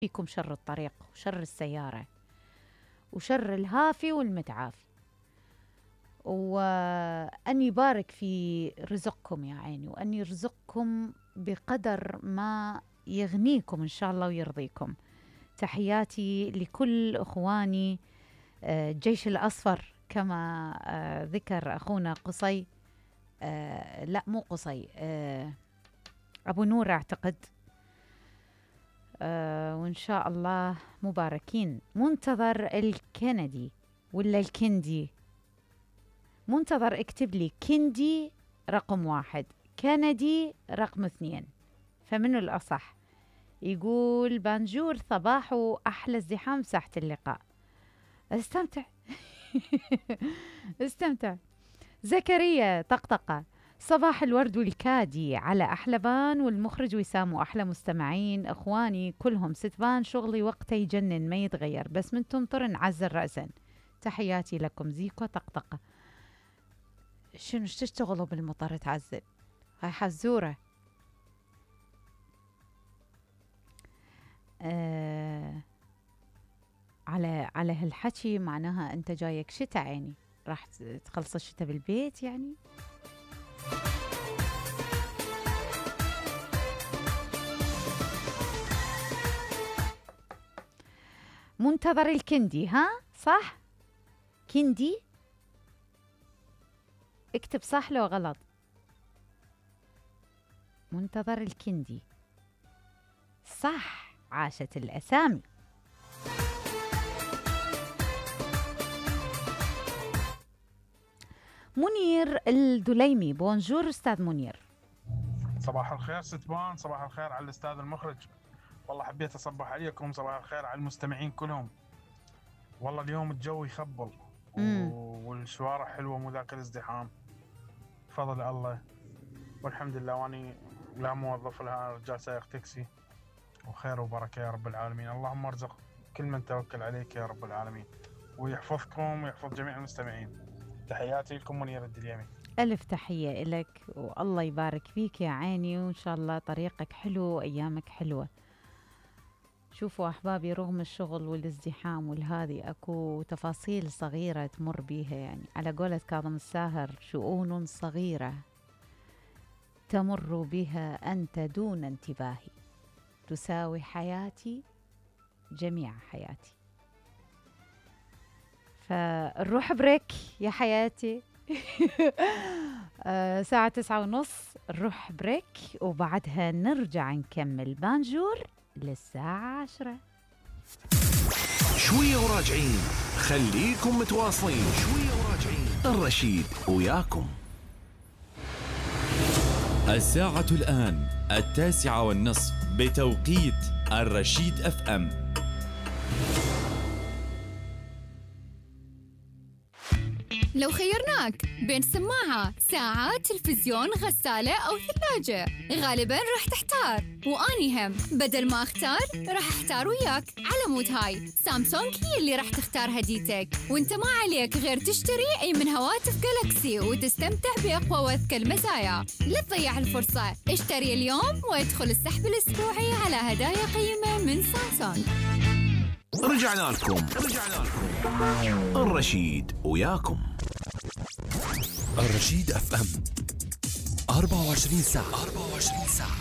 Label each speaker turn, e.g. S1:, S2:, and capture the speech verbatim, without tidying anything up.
S1: فيكم شر الطريق وشر السيارة وشر الهافي والمتعافي، وأن يبارك في رزقكم يا عيني، وأن يرزقكم بقدر ما يغنيكم إن شاء الله ويرضيكم. تحياتي لكل أخواني الجيش الأصفر كما ذكر أخونا قصي، لا مو قصي، أبو نور أعتقد، وإن شاء الله مباركين. منتظر الكندي ولا الكندي؟ منتظر اكتب لي كندي رقم واحد، كندي رقم اثنين، فمنه الأصح؟ يقول بانجور صباح وأحلى ازدحام ساحة اللقاء. استمتع استمتع. زكريا طقطقة، صباح الورد والكادي على أحلى بان والمخرج وسام وأحلى مستمعين أخواني كلهم. ستبان شغلي وقته يجنن ما يتغير، بس من تمطر نعزل رأسا. تحياتي لكم زيكو طقطقة. شنو تشتغلوا بالمطر تعزل؟ هاي حزورة. آه على على هالحكي معناها أنت جايك شتاء، عيني راح تخلص الشتاء بالبيت يعني. منتظر الكندي، ها صح؟ كندي اكتب صح لو غلط. منتظر الكندي صح، عاشت الأسامي. منير الدليمي، بونجور أستاذ منير.
S2: صباح الخير ستبان، صباح الخير على الأستاذ المخرج. والله حبيت أصبح عليكم. صباح الخير على المستمعين كلهم. والله اليوم الجو يخبل والشوارع حلوة مو ذاك الازدحام، فضل الله والحمد لله. واني لا موظف لها رجال سائق تاكسي، وخير وبركة يا رب العالمين. اللهم ارزق كل من توكل عليك يا رب العالمين، ويحفظكم ويحفظ جميع المستمعين. تحياتي لكم منير الدليمي.
S1: ألف تحية لك والله يبارك فيك يا عيني، وإن شاء الله طريقك حلو وأيامك حلوة. شوفوا أحبابي، رغم الشغل والازدحام والهذي أكو تفاصيل صغيرة تمر بيها، يعني على قولة كاظم الساهر، شؤون صغيرة تمر بها أنت دون انتباهي، تساوي حياتي جميع حياتي. فنروح بريك يا حياتي. آه ساعة تسعة ونص نروح بريك، وبعدها نرجع نكمل بانجور للساعة عشرة.
S3: شوية وراجعين، خليكم متواصلين. شوية وراجعين، الرشيد وياكم.
S4: الساعة الآن التاسعة والنصف بتوقيت الرشيد اف ام.
S5: لو خيرناك بين سماعة، ساعة، تلفزيون، غسالة أو ثلاجة، غالباً راح تحتار. وأني هم بدل ما أختار راح أختار وياك. على مود هاي سامسونج هي اللي راح تختار هديتك، وانت ما عليك غير تشتري أي من هواتف جالاكسي وتستمتع بأقوى وأذكى المزايا. لا تضيع الفرصة، اشتري اليوم وادخل السحب الأسبوعي على هدايا قيمة من سامسونج.
S3: رجعنا لكم رجعنا لكم الرشيد وياكم.
S4: الرشيد اف ام أربعة وعشرين ساعة أربعة وعشرين ساعة.